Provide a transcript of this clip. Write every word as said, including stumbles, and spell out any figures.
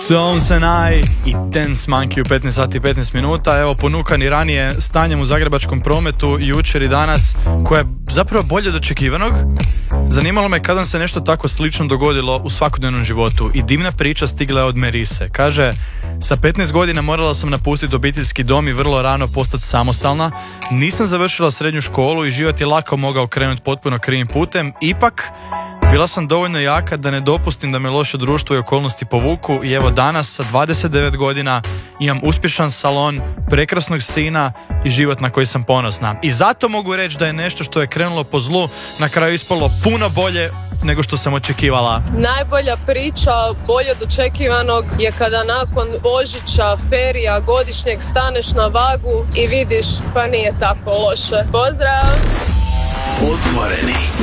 Stones and I i Dance Monkey u petnaest sati i petnaest minuta. Evo, ponukani ranije stanjem u zagrebačkom prometu jučer i danas, koje je zapravo bolje od očekivanog. Zanimalo me kada se nešto tako slično dogodilo u svakodnevnom životu i divna priča stigla je od Merise. Kaže, sa petnaest godina morala sam napustiti obiteljski dom i vrlo rano postati samostalna. Nisam završila srednju školu i život je lako mogao krenuti potpuno krivim putem. Ipak, bila sam dovoljno jaka da ne dopustim da me loše društvo i okolnosti povuku i evo danas sa dvadeset devet godina imam uspješan salon, prekrasnog sina i život na koji sam ponosna. I zato mogu reći da je nešto što je krenulo po zlu na kraju ispalo puno bolje nego što sam očekivala. Najbolja priča, bolje od očekivanog, je kada nakon Božića, ferija, godišnjeg staneš na vagu i vidiš pa nije tako loše. Pozdrav! Otvoreni.